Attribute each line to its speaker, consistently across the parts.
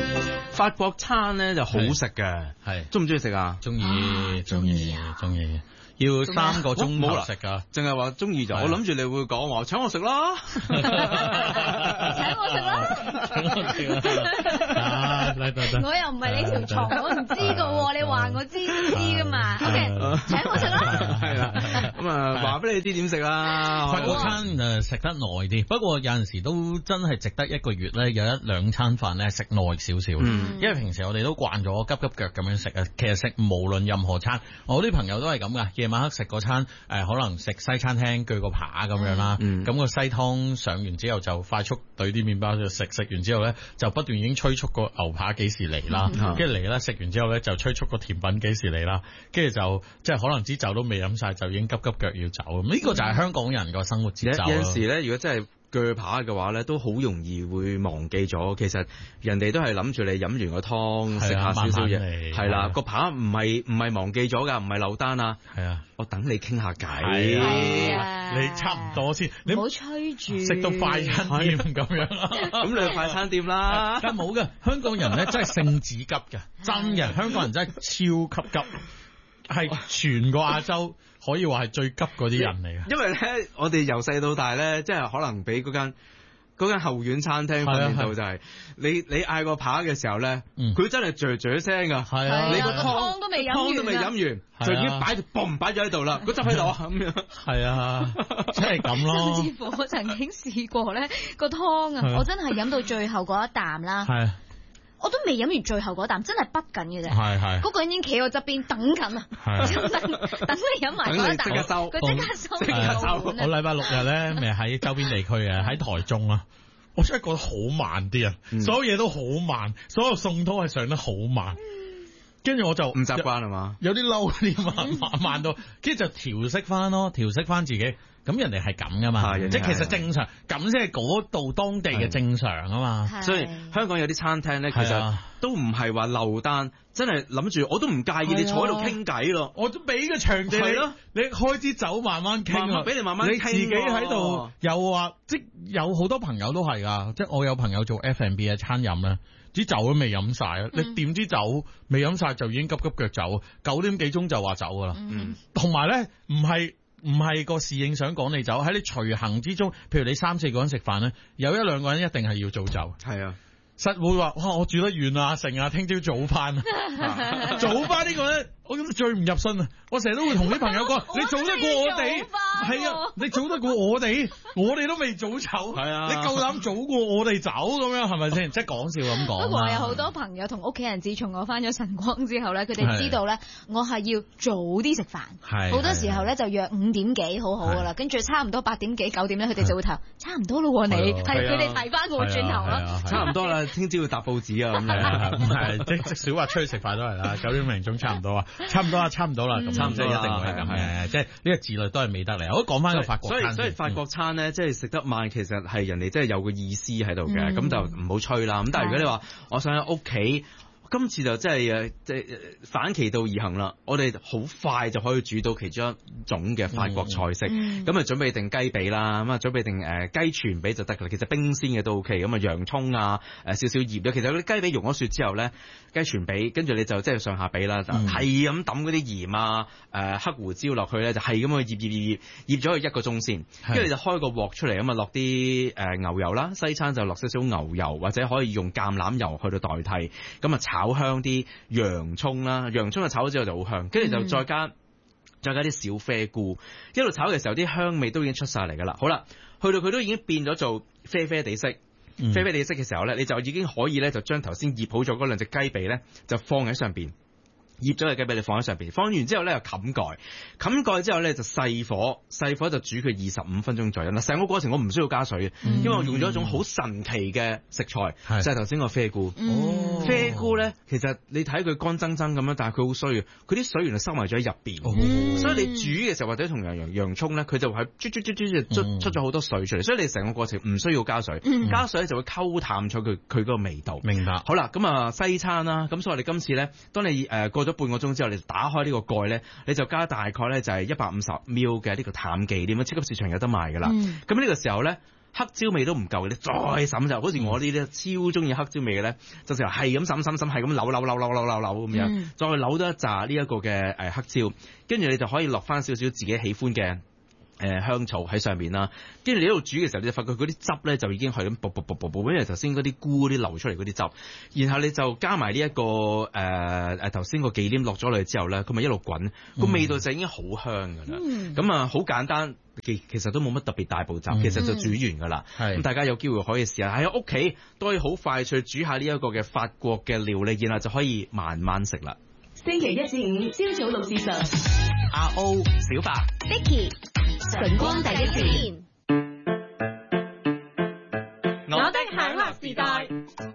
Speaker 1: 法國餐咧就好食嘅，係中唔中意食啊？
Speaker 2: 中意。要3個鐘頭食噶，
Speaker 1: 淨係話中意就，我諗住你會講話請我食啦，
Speaker 3: 請我食啦，我又唔係你條蟲，我唔知噶喎，你話我知噶嘛 ？OK， 請我食啦，
Speaker 1: 係啦，咁啊話俾你知點食啦。
Speaker 2: 法國餐食得耐啲，不過有陣時都真係值得一個月咧有1-2餐飯咧食耐少少，因為平時我哋都慣咗急急腳咁樣食啊。其實食無論任何餐，我啲朋友都係咁噶，夜晚黑食嗰餐可能食西餐廳鋸個扒咁樣啦，咁個西湯上完之後就快速對啲麵包食完之後咧就不斷已經催促個牛扒幾時嚟啦，跟住嚟啦，食完之後咧就催促個甜品幾時嚟啦，跟住就即係可能支酒都未飲晒就已經急急腳要走，咁呢個就係香港人個生活節奏。
Speaker 1: 有陣時咧，如果真係鋸扒嘅話咧，都好容易會忘記咗，其實人哋都係諗住你飲完個湯食下少少嘢，係啦，個扒唔係忘記咗㗎，唔係漏單啊，係啊，我等你傾下偈，
Speaker 3: 係啊，
Speaker 2: 你差唔多先，你
Speaker 3: 唔好催住，
Speaker 2: 食到快餐店咁樣，
Speaker 1: 咁你去快餐店啦，
Speaker 2: 但冇嘅，香港人咧真係性子急嘅，真嘅，香港人真係超級急。係全個亞洲可以話係最急嗰啲人嚟嘅，
Speaker 1: 因為咧我哋由細到大咧，即係可能俾嗰間後院餐廳訓練到就係你嗌個扒嘅時候咧，佢真係嚼聲噶，
Speaker 3: 係啊，你個湯都未飲完，
Speaker 1: 就已經擺咗喺度啦，個汁喺度咁樣，
Speaker 2: 係啊，即係咁咯。
Speaker 3: 甚至乎我曾經試過咧個湯啊，我真係飲到最後嗰一啖啦。我都未飲完最後嗰啖，真係滗緊嘅啫。係嗰個人已經企我側邊等緊啊，等你飲埋嗰一啖，佢即刻收。
Speaker 2: 我禮拜6日咧，咪喺周邊地區嘅，喺台中啊，我真係覺得好慢啲啊，所有嘢都好慢，所有餸都係上得好慢。跟住我就唔
Speaker 1: 習慣係嘛，
Speaker 2: 有啲嬲啲慢到，跟住就調適翻自己。咁人哋係咁噶嘛，即係其實正常，咁即係嗰度當地嘅正常啊嘛。
Speaker 1: 所以香港有啲餐廳咧，其實都唔係話漏單，真係諗住我都唔介意你坐喺度傾偈咯，
Speaker 2: 我都俾個場地你咯，你開支酒慢慢傾啊，
Speaker 1: 俾你慢慢傾，
Speaker 2: 你自己喺度又話，即有好多朋友都係噶，即係我有朋友做 F&B 嘅餐飲咧，啲酒都未飲晒啊，你掂啲酒未飲晒就已經急急腳走，9點幾鐘就話走噶啦，同埋咧唔係個侍應想趕你走，喺你隨行之中，譬如你3-4個人食飯咧，有1-2個人一定係要早走。係啊，實會話哇，我住得遠啊，成日聽朝早班啊，早班呢個咧，我覺得最唔入身啊！我成日都會同啲朋友講，你早得過我哋，係啊，你早得過我哋都未早走，係啊，你夠膽早過我哋走咁樣係咪先？即係講笑咁講。
Speaker 3: 不過我有好多朋友同屋企人，自從我翻咗晨光之後咧，佢哋知道咧，我係要早啲食飯，好多時候咧就約5點幾好好噶啦，跟住差唔多8點幾9點咧，佢哋就會投差唔多咯，你係佢哋提翻我轉頭咯，
Speaker 1: 差唔多啦，聽朝要搭報紙啊咁樣，
Speaker 2: 唔係即小話出去食飯都係啦，9點零鐘差唔多啊，差唔多啦，咁差唔多一定會係咁嘅，即係呢個自律都係美德嚟。我講翻個法國餐，
Speaker 1: 所以法國餐咧，即係食得慢，其實係人哋即係有個意思喺度嘅，咁就唔好吹啦。咁但係如果你話我想喺屋企。今次就真係反其道而行啦！我哋好快就可以煮到其中一種嘅法國菜式，咁啊準備定雞髀啦，咁啊準備定雞全髀就得㗎啦。其實冰鮮嘅都 OK，咁啊洋葱啊少少醃咗。其實嗰啲雞髀溶咗雪之後咧，雞全髀跟住你就即係上下髀啦，係咁抌嗰啲鹽啊黑胡椒落去咧，就係咁去醃咗佢1個鐘先，跟住你就開個鑊出嚟，咁啊落啲牛油啦，西餐就落少少牛油或者可以用橄欖油去到代替，咁啊炒香啲洋葱啦，洋葱就炒咗之後就好香，跟住就再加啲小啡菇，一路炒嘅時候啲香味都已經出晒嚟噶啦。好啦，去到佢都已經變咗做啡啡地色嘅時候咧，你就已經可以咧就將頭先醃好咗嗰2隻雞髀咧就放喺上邊。醃咗嘅雞髀你放喺上邊，放完之後咧就冚蓋之後咧就細火就煮佢25分鐘左右。嗱，成個過程我唔需要加水嘅，因為我用咗一種好神奇嘅食材，就係頭先個啡菇。啡菇咧，其實你睇佢乾爭爭咁樣，但係佢好衰嘅，佢啲水原來收埋咗喺入邊，所以你煮嘅時候或者同洋葱咧，佢就係啜出咗好多水出嚟，所以你成個過程唔需要加水，加水就會溝淡咗佢嗰個味道。明白。好啦，咁啊西餐啦，咁所以我哋今次咧，當你過咗半個鐘之後，你就打開呢個蓋咧，你就加大概咧就係150ml嘅呢個淡忌廉，咁超級市場有得賣噶啦。咁呢個時候咧， 黑椒味都唔夠，你再滲就好似我呢啲超中意黑椒味嘅咧，就成日係咁滲，係咁扭咁樣，再扭多一紮呢一個嘅黑椒，跟住你就可以落翻少少自己喜歡嘅香草喺上面啦。跟住你喺度煮嘅時候，你就發覺嗰啲汁咧就已經係咁啵，因為頭先嗰啲菇啲流出嚟嗰啲汁，然後你就加埋呢一個頭先個忌廉落咗落去之後咧，佢咪一路滾，個味道就已經好香噶啦。咁啊好簡單。其實都冇乜特別大步驟，其實就煮完㗎啦。咁大家有機會可以試下喺屋企都可以好快脆煮下呢一個嘅法國嘅料理，然後就可以慢慢食啦。
Speaker 4: 星期一至五朝早6至10，
Speaker 1: 阿 O 小白
Speaker 3: Vicky
Speaker 4: 晨光第一線，
Speaker 3: 我的享樂時代。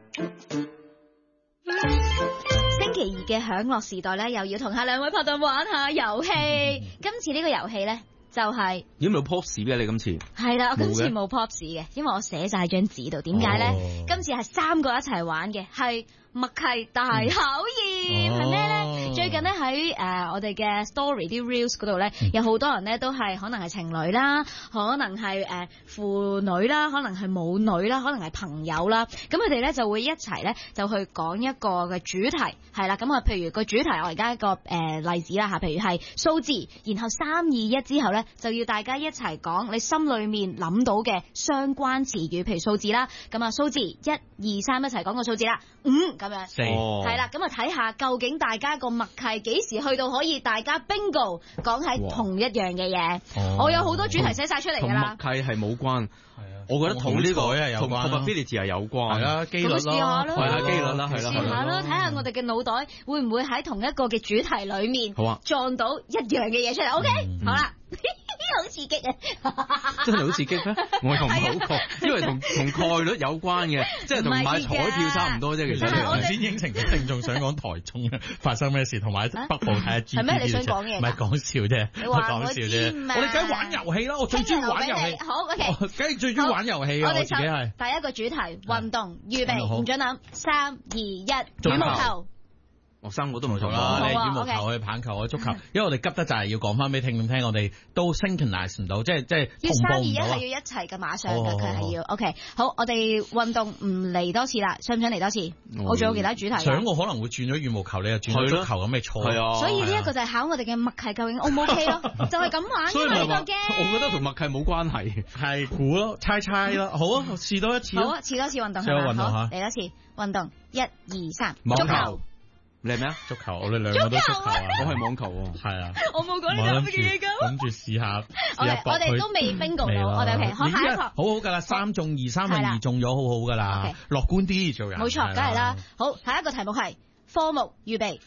Speaker 3: 星期二嘅享樂時代咧，又要同下兩位拍檔玩下遊戲。今次呢個遊戲咧。就係
Speaker 1: 有冇 pop 屎嘅你今次？
Speaker 3: 係啦，我今次冇 pop 屎嘅，因為我寫晒張紙度。點解咧？今次係3個一齊玩嘅，係默契大考驗，係咩咧？最近咧喺我哋嘅 story 啲 reels 嗰度咧，有好多人咧都係可能係情侶啦，可能係父女啦，可能係母女啦，可能係朋友啦。咁佢哋咧就會一齊咧就去講一個嘅主題，係啦。咁啊，譬如個主題我而家一個例子啦嚇，譬如係數字，然後3、2、1之後咧就要大家一齊講你心裏面諗到嘅相關詞語，譬如數字啦。咁啊數字1、2、3一齊講個數字啦，5咁樣，係啦。咁啊睇下究竟大家個默契幾時去到可以大家 bingo 講喺同一樣嘅嘢。我有好多主題寫晒出嚟㗎啦。
Speaker 1: 同默契係冇關。我覺得同呢個同 probability 係有關，係啦，機率咯，係啦，機率啦，係啦，
Speaker 3: 試下咯，睇下我哋嘅腦袋會唔會喺同一個嘅主題裡面撞到一樣嘅嘢出嚟。OK，好啦，好刺激啊！
Speaker 1: 真係好刺激咩？我又唔好覺，因為同概率有關嘅，即係同買彩票差唔多啫。其實
Speaker 2: 我先應承咗聽眾想講台中發生咩事，同埋北部睇下 G。係
Speaker 3: 咩？你想講嘢？
Speaker 2: 唔係講笑啫，我講笑啫。我哋梗係玩遊戲啦，我最中意玩遊戲。
Speaker 3: 好 OK，
Speaker 2: 梗係最中意玩遊戲啊！我自己係
Speaker 3: 第一個主題運動，預備，唔准諗，3、2、1，羽毛球。
Speaker 1: 我3個都唔錯
Speaker 2: 啦，你羽毛球、去棒球、去足球，因為我哋急得就係要講翻俾聽眾聽，我哋都 synchronize 唔到，即係
Speaker 3: 要3、2、1係要一齊嘅，馬上嘅佢係要。OK， 好，我哋運動唔嚟多次啦，想唔想嚟多次？我仲有其他主題。
Speaker 2: 想我可能會轉咗羽毛球，你又轉咗足球，咁咪錯。係啊。
Speaker 3: 所以呢一個就係考我哋嘅默契，究竟 O 唔 OK 咯？就係咁玩嘅呢個 game。
Speaker 1: 我覺得同默契冇關係，
Speaker 2: 係估咯，猜啦。好啊，試多一次。
Speaker 3: 好啊，試多次運動係嘛？好，嚟多次運動，1、2、3，足球。
Speaker 1: 你係咩啊？
Speaker 2: 足球，我哋兩個都足球啊！
Speaker 1: 我係網球喎。
Speaker 2: 係啊。
Speaker 3: 我冇講呢啲嘢㗎。
Speaker 2: 諗住試下。
Speaker 3: 我哋都未 bingo 到，我哋 OK。好，下一個。好
Speaker 2: 好㗎啦，3中2，三分2中咗，好好㗎啦。樂觀啲做人。
Speaker 3: 冇錯，梗係啦。好，下一個題目係科目，預備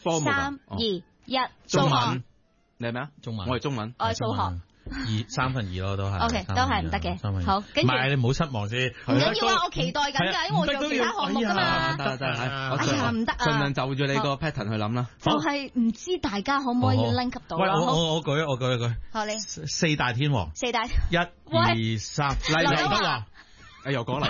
Speaker 3: ，3、2、1，
Speaker 1: 中文。你係咩啊？
Speaker 2: 中文。
Speaker 1: 我係中文。
Speaker 3: 我係數學。
Speaker 2: 三分二咯，都係。
Speaker 3: OK，都係唔得嘅。好，跟住。
Speaker 2: 唔係你唔好失望先。
Speaker 3: 唔緊要啊，我期待緊㗎，因為我仲有其他項目㗎嘛。
Speaker 1: 得，哎
Speaker 3: 呀，唔得啊！
Speaker 1: 盡量就住你個 pattern 去諗啦。
Speaker 3: 就係唔知大家可唔可以 link 到啦？
Speaker 2: 我舉。好，你4大天王。
Speaker 3: 4大。
Speaker 2: 1、2、3，黎德華。
Speaker 1: 又講嚟。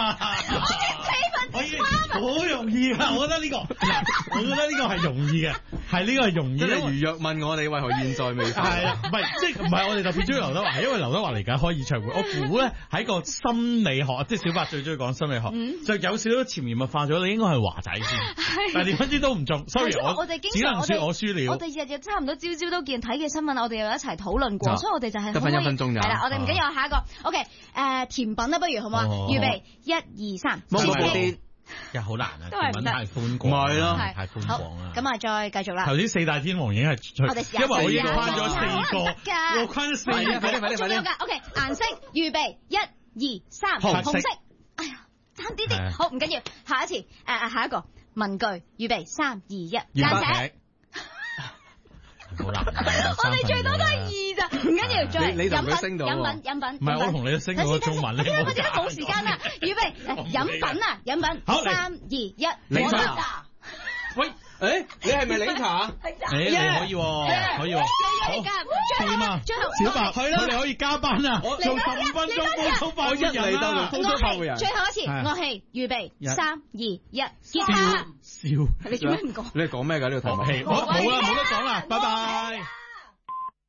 Speaker 2: 好容易啊！我覺得呢個係容易嘅，係呢個係容易。
Speaker 1: 即係如若問我哋為何現在未發？
Speaker 2: 係啊，唔係我哋特別中意劉德華，因為劉德華嚟緊開演唱會。我估咧喺個心理學，即係小白最中意講心理學，就有少少潛移默化咗。你應該係華仔先，但係點分之都唔中。Sorry，我只能說我輸了。
Speaker 3: 我哋日日差唔多朝朝都見睇嘅新聞，我哋又一齊討論過，所以我哋就係
Speaker 1: 得翻1分鐘咋。
Speaker 3: 係啦，我哋唔緊要，下一個 OK， 甜品啦，不如好唔好啊？預備1、2、3，
Speaker 1: 芒果布甸。
Speaker 2: 好難啊，
Speaker 3: 都係唔得，
Speaker 2: 太寬廣，
Speaker 1: 係咯，
Speaker 2: 太寬廣啦。
Speaker 3: 咁啊，再繼續啦。
Speaker 2: 頭先4大天王已經係，因為我已經框咗4個，我框咗4個，
Speaker 3: 快啲。OK， 顏色預備1、2、3，紅色。哎呀，爭啲，好唔緊要，下一次下一個文具預備3、2、1，間尺。
Speaker 2: 好難，
Speaker 3: 我哋最多都係2咋，唔緊要，再
Speaker 1: 你同佢升到
Speaker 3: 飲品，
Speaker 2: 唔係我同你升到中文，你
Speaker 3: 冇時間啦，預備飲品啊，飲品3、2、1，檸茶。
Speaker 2: 喂，
Speaker 1: 你係咪檸茶？
Speaker 2: 你可以喎，可以喎。點啊？小白，我哋可以加班啊！我做15分鐘煲粗飯嘅人啊！
Speaker 3: 最後一次，樂器預備3、2、1，吉他。
Speaker 2: 笑。
Speaker 3: 你做咩唔講？
Speaker 1: 你係講咩㗎呢個題目？
Speaker 2: 冇啦，冇得講啦，拜拜。